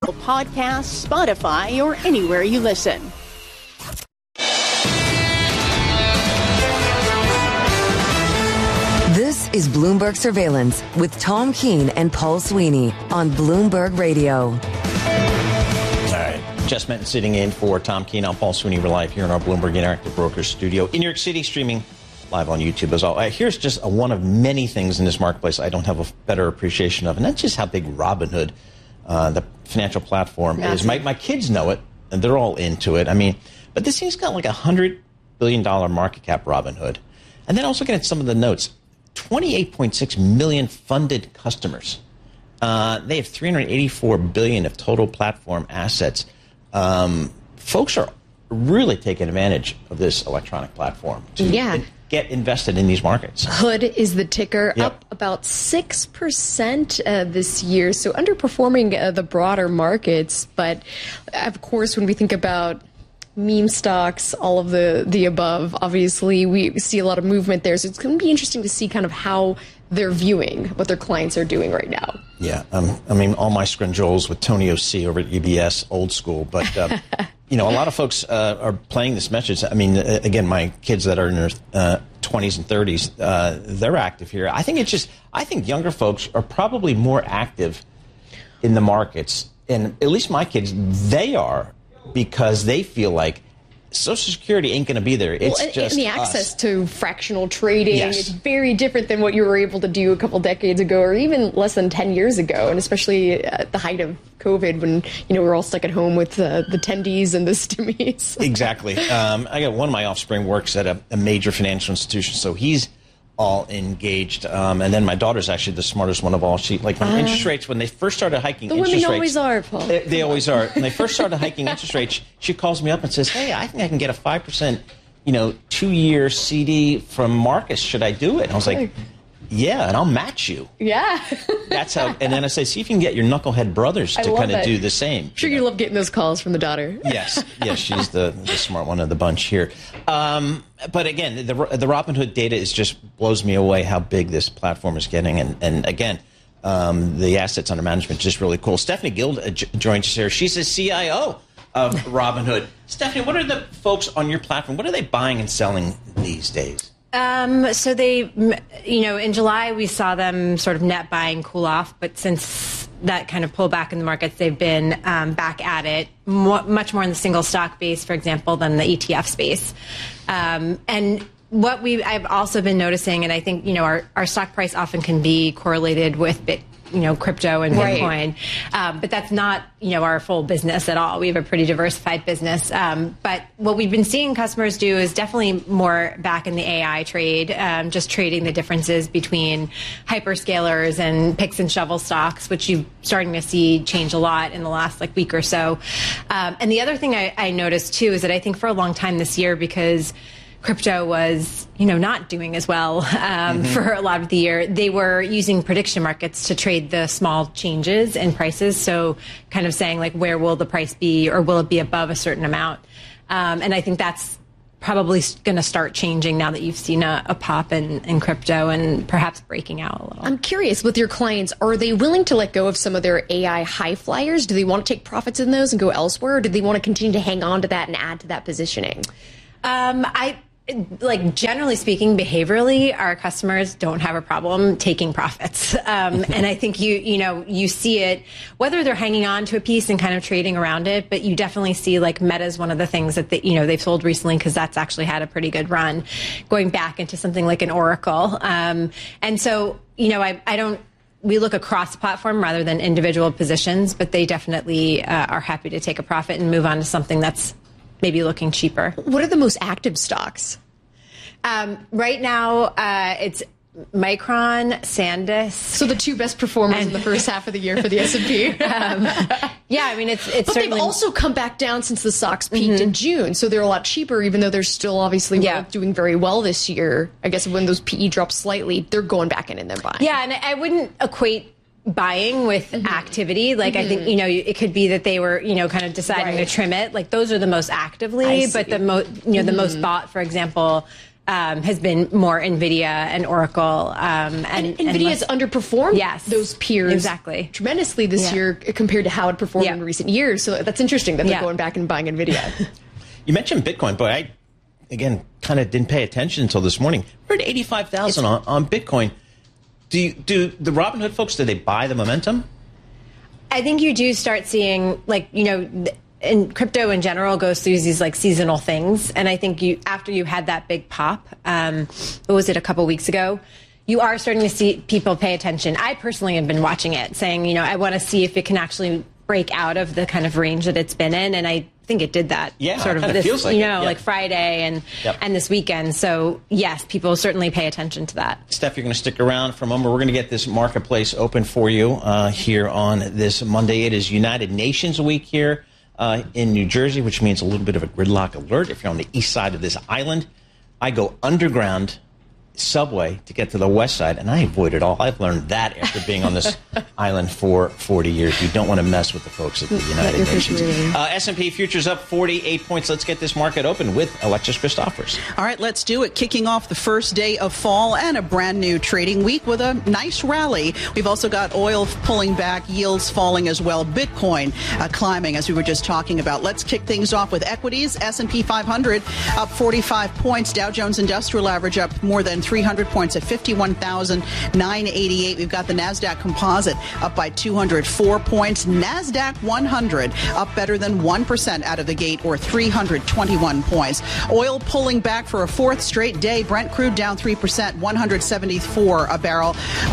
Podcasts, Spotify, or anywhere you listen. This is Bloomberg Surveillance with Tom Keene and Paul Sweeney on Bloomberg Radio. All right. Jess Menton sitting in for Tom Keene. I'm Paul Sweeney. We're live here in our Bloomberg Interactive Brokers studio in New York City, streaming live on YouTube as well. Here's just one of many things in this marketplace I don't have a better appreciation of, and that's just how big Robinhood, the financial platform, is. My kids know it, and they're all into it. I mean, but this thing's got like $100 billion market cap, Robinhood. And then also looking at some of the notes, 28.6 million funded customers. They have $384 billion of total platform assets. Folks are really taking advantage of this electronic platform to get invested in these markets. Hood is the ticker, Yep. up about 6% this year, so underperforming the broader markets. But of course, when we think about meme stocks, all of the above, obviously we see a lot of movement there. So it's going to be interesting to see kind of how they're viewing what their clients are doing right now. Yeah, I mean, all my scrunjoles with Tony O.C. over at UBS, old school. But, you know, a lot of folks are playing this message. I mean, again, my kids that are in their 20s and 30s, they're active here. I think younger folks are probably more active in the markets. And at least my kids, they are, because they feel like Social Security ain't going to be there. It's just the access to fractional trading Yes. is very different than what you were able to do a couple decades ago, or even less than 10 years ago. And especially at the height of COVID, when we were all stuck at home with the tendies and the stimmies. Exactly. I got one of my offspring works at a major financial institution, so he's all engaged. And then my daughter's actually the smartest one of all. She, like, when interest rates, when they first started hiking The interest women rates. always are, Paul. They always are. When they first started hiking interest rates, she calls me up and says, hey, I think I can get a 5%, 2-year CD from Marcus. Should I do it? And I was like, yeah, and I'll match you. Yeah. That's how. And then I say, see if you can get your knucklehead brothers to kind of do the same. Sure, you love getting those calls from the daughter. Yes, she's the smart one of the bunch here. But again, the Robinhood data just blows me away how big this platform is getting. And again, the assets under management is just really cool. Stephanie Guild joins us here. She's the CIO of Robinhood. Stephanie, what are the folks on your platform? What are they buying and selling these days? So they, in July we saw them sort of net buying cool off, but since that kind of pullback in the markets, they've been back at it, much more in the single stock base, for example, than the ETF space. And what I've also been noticing, and I think, our stock price often can be correlated with crypto and Bitcoin. Right. But that's not, our full business at all. We have a pretty diversified business. But what we've been seeing customers do is definitely more back in the AI trade, just trading the differences between hyperscalers and picks and shovel stocks, which you're starting to see change a lot in the last week or so. And the other thing I noticed too is that I think for a long time this year, because crypto was, not doing as well for a lot of the year, they were using prediction markets to trade the small changes in prices. So kind of saying where will the price be, or will it be above a certain amount? And I think that's probably going to start changing now that you've seen a pop in crypto and perhaps breaking out a little. I'm curious, with your clients, are they willing to let go of some of their AI high flyers? Do they want to take profits in those and go elsewhere? Or do they want to continue to hang on to that and add to that positioning? Generally speaking, behaviorally, our customers don't have a problem taking profits. And I think you see it, whether they're hanging on to a piece and kind of trading around it, but you definitely see Meta's one of the things that they've sold recently, because that's actually had a pretty good run, going back into something like an Oracle. And so, we look across the platform rather than individual positions, but they definitely are happy to take a profit and move on to something that's maybe looking cheaper. What are the most active stocks? Right now, it's Micron, SanDisk. So the two best performers in the first half of the year for the S&P. It's but they've also come back down since the stocks peaked in June. So they're a lot cheaper, even though they're still obviously doing very well this year. I guess when those PE drop slightly, they're going back in and they're buying. Yeah, and I wouldn't equate buying with activity. I think, it could be that they were, kind of deciding to trim it. Those are the most actively, but the most bought, for example, has been more NVIDIA and Oracle. And NVIDIA has underperformed those peers tremendously this year compared to how it performed in recent years. So that's interesting that they're going back and buying NVIDIA. You mentioned Bitcoin, but I, again, kind of didn't pay attention until this morning. We're at 85,000 on Bitcoin. Do the Robinhood folks, do they buy the momentum? I think you do start seeing, like, you know, in crypto in general goes through these like seasonal things. And I think after you had that big pop, what was it, a couple weeks ago, you are starting to see people pay attention. I personally have been watching it, saying, you know, I want to see if it can actually break out of the kind of range that it's been in. And I think it did that sort of this, feels like you know, like Friday and this weekend. So yes, people certainly pay attention to that. Steph, you're going to stick around for a moment. We're going to get this marketplace open for you here on this Monday. It is United Nations Week here in New Jersey, which means a little bit of a gridlock alert. If you're on the east side of this island, I go underground subway to get to the west side, and I avoid it all. I've learned that after being on this island for 40 years. You don't want to mess with the folks at the United Nations. S&P futures up 48 points. Let's get this market open with Alexis Christophers. All right, let's do it. Kicking off the first day of fall and a brand new trading week with a nice rally. We've also got oil pulling back, yields falling as well. Bitcoin climbing, as we were just talking about. Let's kick things off with equities. S&P 500 up 45 points. Dow Jones Industrial Average up more than 300 points at 51,988. We've got the NASDAQ Composite up by 204 points. NASDAQ 100 up better than 1% out of the gate, or 321 points. Oil pulling back for a fourth straight day. Brent crude down 3%, 174 a barrel,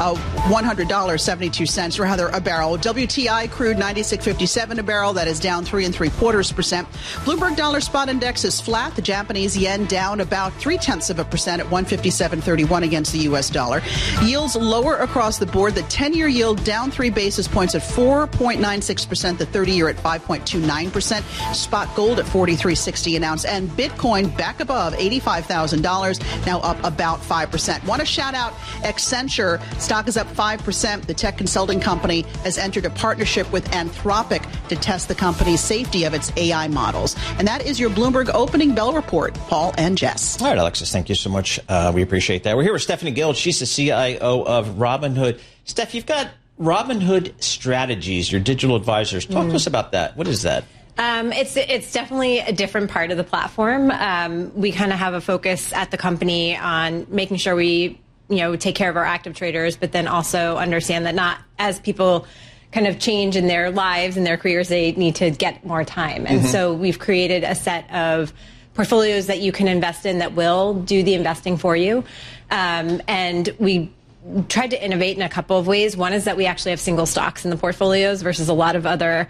$100.72 rather a barrel. WTI crude 96.57 a barrel. That is down 3 3/4%. Bloomberg Dollar Spot Index is flat. The Japanese yen down about 0.3% at 157.31 against the U.S. dollar. Yields lower across the board. The 10-year yield down 3 basis points at 4.96%. The 30-year at 5.29%. Spot gold at $43.60 an ounce. And Bitcoin back above $85,000, now up about 5%. Want to shout out Accenture. Stock is up 5%. The tech consulting company has entered a partnership with Anthropic to test the company's safety of its AI models. And that is your Bloomberg Opening Bell Report. Paul and Jess. All right, Alexis, thank you so much. We appreciate that. We're here with Stephanie Guild. She's the CIO of Robinhood. Steph, you've got Robinhood Strategies, your digital advisors. Talk to us about that. What is that? It's definitely a different part of the platform. We kind of have a focus at the company on making sure we, you know, take care of our active traders, but then also understand that not as people kind of change in their lives and their careers, they need to get more time. And so we've created a set of portfolios that you can invest in that will do the investing for you. And we tried to innovate in a couple of ways. One is that we actually have single stocks in the portfolios versus a lot of other,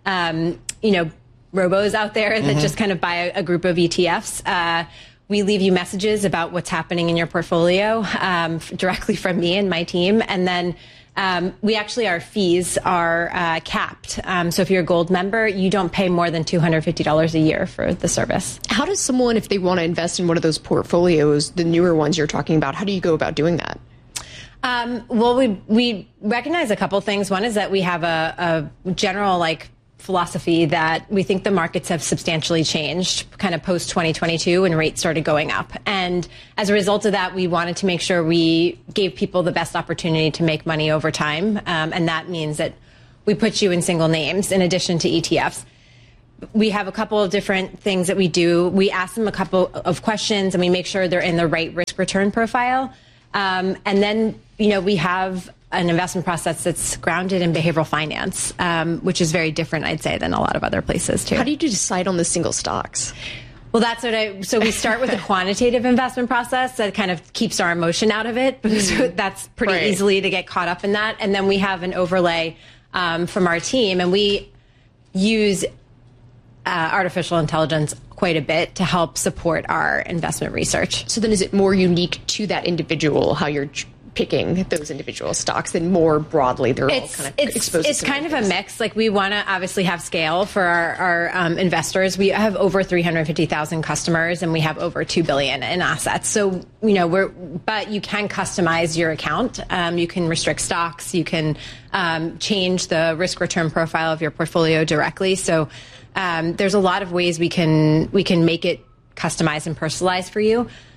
robos out there that just kind of buy a group of ETFs. We leave you messages about what's happening in your portfolio directly from me and my team. And then our fees are capped. So if you're a gold member, you don't pay more than $250 a year for the service. How does someone, if they want to invest in one of those portfolios, the newer ones you're talking about, how do you go about doing that? Well, we recognize a couple things. One is that we have a general philosophy that we think the markets have substantially changed kind of post 2022 when rates started going up. And as a result of that, we wanted to make sure we gave people the best opportunity to make money over time. And that means that we put you in single names in addition to ETFs. We have a couple of different things that we do. We ask them a couple of questions and we make sure they're in the right risk return profile. And then, we have an investment process that's grounded in behavioral finance, which is very different, I'd say, than a lot of other places, too. How do you decide on the single stocks? Well, so we start with a quantitative investment process that kind of keeps our emotion out of it, because that's pretty easily to get caught up in that. And then we have an overlay from our team, and we use artificial intelligence quite a bit to help support our investment research. So then is it more unique to that individual, how you're picking those individual stocks, than more broadly they're all kind of exposed? It's kind of a mix. We want to obviously have scale for our investors. We have over 350,000 customers and we have over $2 billion in assets. So, but you can customize your account. You can restrict stocks. You can change the risk return profile of your portfolio directly. So there's a lot of ways we can make it customized and personalized for you.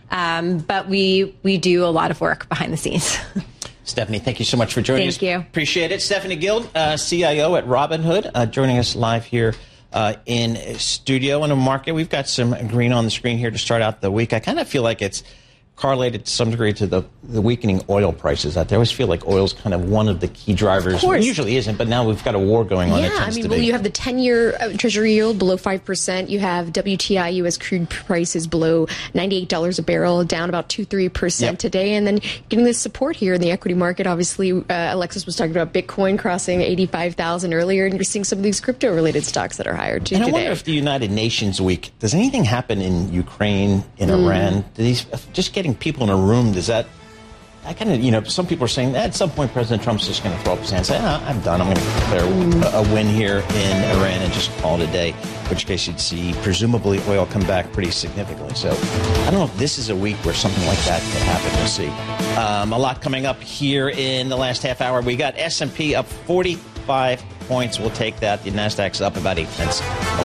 But we do a lot of work behind the scenes. Stephanie, thank you so much for joining us. Thank you. Appreciate it. Stephanie Guild, CIO at Robinhood, joining us live here in studio. In a market, we've got some green on the screen here to start out the week. I kind of feel like it's correlated to some degree to the weakening oil prices out there. I always feel like oil's kind of one of the key drivers. Of course. It usually isn't, but now we've got a war going on. Yeah, I mean, well, you have the 10-year Treasury yield below 5%. You have WTI U.S. crude prices below $98 a barrel, down about 2-3% today. And then getting this support here in the equity market. Obviously, Alexis was talking about Bitcoin crossing 85,000 earlier, and you're seeing some of these crypto-related stocks that are higher too. And today. I wonder if the United Nations week, does anything happen in Ukraine, in Iran? Do these just getting people in a room, does that, I kind of, some people are saying that at some point President Trump's just going to throw up his hand and say, I'm done. I'm going to declare a win here in Iran and just call it a day, in which case you'd see presumably oil come back pretty significantly. So I don't know if this is a week where something like that could happen. We'll see. A lot coming up here in the last half hour. We got S&P up 45 points. We'll take that. The NASDAQ's up about 8 cents.